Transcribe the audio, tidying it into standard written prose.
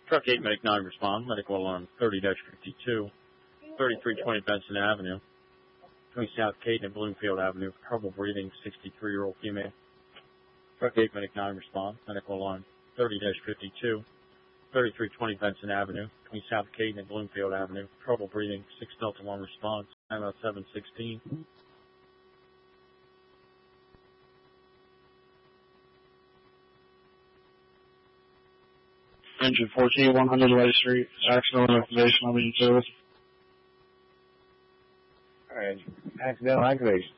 Truck 8, Medic 9, respond. Medical alarm 30-52, 3320 Benson Avenue. Between South Caton and Bloomfield Avenue. Trouble breathing, 63-year-old female. Truck 8, Medic 9, respond. Medical alarm 30-52, 3320 Benson Avenue. Between South Caton and Bloomfield Avenue. Trouble breathing, 6 Delta 1 response. I'm out 716. Engine 14, 100 Light Street. Accidental activation on the utility. Alright. Accidental activation.